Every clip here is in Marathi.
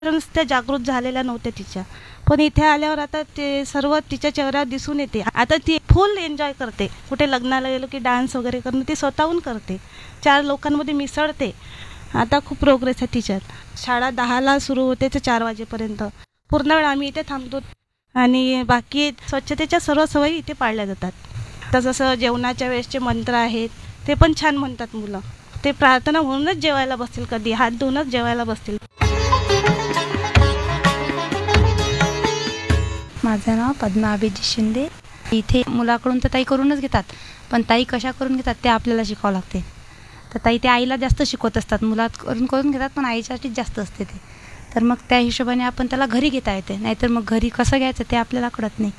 त्या जागृत झालेल्या नव्हत्या तिच्या, पण इथे आल्यावर आता ते सर्व तिच्या चेहऱ्यावर दिसून येते. आता ती फुल एन्जॉय करते. कुठे लग्नाला गेलो की डान्स वगैरे करणं ती स्वतःहून करते. 4 लोकांमध्ये मिसळते. आता खूप प्रोग्रेस आहे तिच्यात. शाळा 10ला सुरू होते ते 4 वाजेपर्यंत. पूर्ण वेळ आम्ही इथे थांबतो आणि बाकी स्वच्छतेच्या सर्व सवयी इथे पाळल्या जातात. तर जसं जेवणाच्या वेळेसचे मंत्र आहेत ते पण छान म्हणतात मुलं. ते प्रार्थना म्हणूनच जेवायला बसतील, कधी हात धुवूनच जेवायला बसतील. माझं नाव पद्मा अभिजित शिंदे. इथे मुलाकडून तर ताई करूनच घेतात, पण ताई कशा करून घेतात ते आपल्याला शिकावं लागते. तर ताई ते आईला जास्त शिकवत असतात. करून घेतात, पण आईच्यासाठीच जास्त असते ते. तर मग त्या हिशोबाने आपण त्याला घरी घेता येते, नाहीतर मग घरी कसं घ्यायचं ते आपल्याला कळत नाही.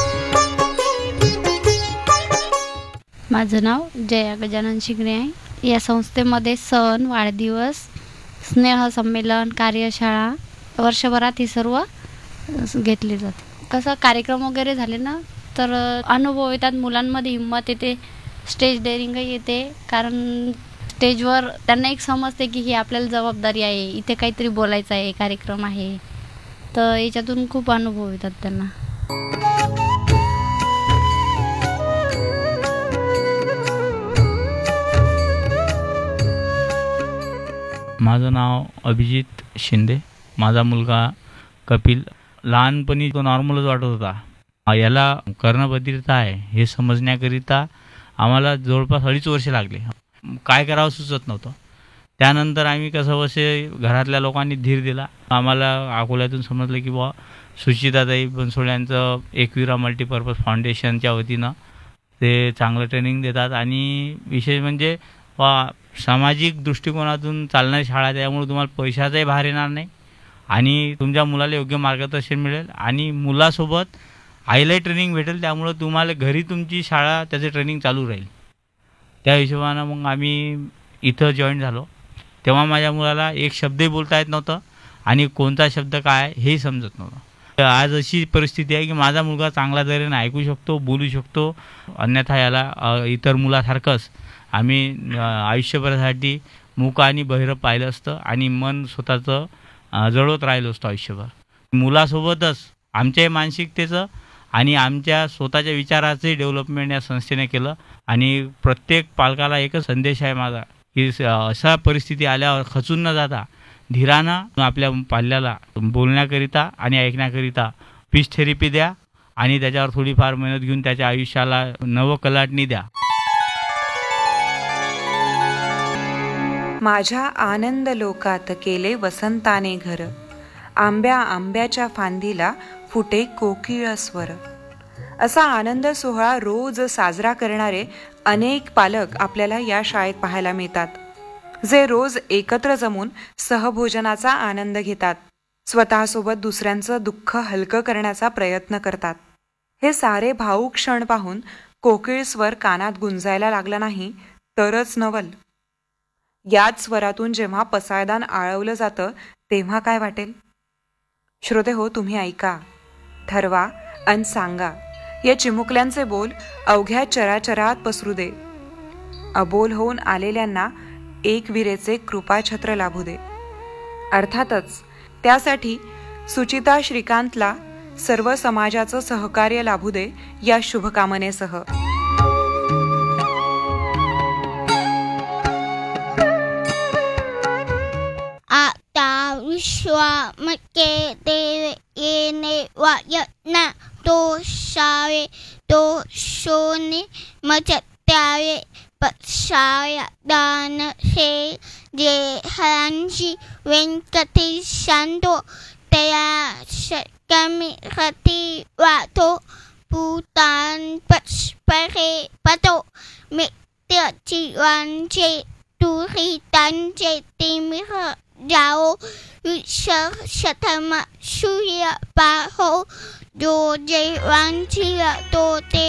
माझं नाव जया गजानन शिंगणे आहे. या संस्थेमध्ये सण, वाढदिवस, स्नेहसंमेलन, कार्यशाळा वर्षभरात ही सर्व घेतली जाते. कसं कार्यक्रम वगैरे झाले ना तर अनुभव येतात, मुलांमध्ये हिंमत येते, स्टेज डेअरिंगही येते. कारण स्टेजवर त्यांना एक समजते की ही आपल्याला जबाबदारी आहे, इथे काहीतरी बोलायचं आहे, कार्यक्रम आहे. तर याच्यातून खूप अनुभव येतात त्यांना. माझं नाव अभिजित शिंदे. माझा मुलगा कपिल लहानपणी तो नॉर्मलच वाटत होता. याला कर्णबधिरता आहे हे समजण्याकरिता आम्हाला जवळपास 2.5 वर्ष लागले. काय करावं सुचत नव्हतं. त्यानंतर आम्ही कसंबसे घरातल्या लोकांनी धीर दिला. आम्हाला अकोल्यातून समजलं की बुवा सुचिताताई बनसोड यांचं एकविरा मल्टीपर्पज फाउंडेशनच्या वतीनं ते चांगलं ट्रेनिंग देतात आणि विशेष म्हणजे सामाजिक दृष्टिकोनातून चालणारी शाळा, त्यामुळे तुम्हाला पैशाचाही भार येणार नाही आणि तुमच्या मुलाला योग्य मार्गदर्शन मिळेल आणि मुलासोबत आईलाही ट्रेनिंग भेटेल. त्यामुळं तुम्हाला घरी तुमची शाळा त्याचं ट्रेनिंग चालू राहील. त्या हिशोबानं मग आम्ही इथं जॉईन झालो. तेव्हा माझ्या मुलाला एक शब्दही बोलता येत नव्हतं आणि कोणता शब्द काय हेही समजत नव्हतं. आज अशी परिस्थिती आहे की माझा मुलगा चांगल्या तऱ्हेने ऐकू शकतो, बोलू शकतो. अन्यथा याला इतर मुलासारखंच आम्ही आयुष्यभरासाठी मूक आणि बहिरं पाहिलं असतं आणि मन स्वतःचं जळवत राहिलो असतो आयुष्यभर. मुलासोबतच आमच्याही मानसिकतेचं आणि आमच्या स्वतःच्या विचाराचंही डेव्हलपमेंट या संस्थेने केलं. आणि प्रत्येक पालकाला एकच संदेश आहे माझा की अशा परिस्थिती आल्यावर खचून न जाता धीरानं आपल्या पाल्याला बोलण्याकरिता आणि ऐकण्याकरिता स्पीच थेरपी द्या आणि त्याच्यावर थोडीफार मेहनत घेऊन त्याच्या आयुष्याला नवकलाटणी द्या. माझ्या आनंद लोकात केले वसंताने घर, आंब्याच्या फांदीला फुटे कोकिळ स्वर. असा आनंद सोहळा रोज साजरा करणारे अनेक पालक आपल्याला या शाळेत पाहायला मिळतात, जे रोज एकत्र जमून सहभोजनाचा आनंद घेतात, स्वतःसोबत दुसऱ्यांचं दुःख हलकं करण्याचा प्रयत्न करतात. हे सारे भावुक क्षण पाहून कोकिळ स्वर कानात गुंजायला लागला नाही तरच नवल. याच स्वरातून जेव्हा पसायदान आळवलं जातं तेव्हा काय वाटेल? श्रोते हो, तुम्ही ऐका, ठरवा आणि सांगा. या चिमुकल्यांचे बोल अवघ्या चराचरात पसरू दे. अबोल होऊन आलेल्यांना एकविरेचे कृपाछत्र लाभू दे. अर्थातच त्यासाठी सुचिता श्रीकांतला सर्व समाजाचं सहकार्य लाभू दे या शुभकामनेसह. विश्वामके देव येणे वायना दोषावे दोषोने मचत्यावे पक्षाया दान हे जे हरांशी व्यंकटेशांतो तया कमी हती वातो भूतान पक्षपरे पतो मित्र जीवांचे दुरितांचे तिमिर जाओ शतमा सूर्य पाहो जो जेवांची तो ते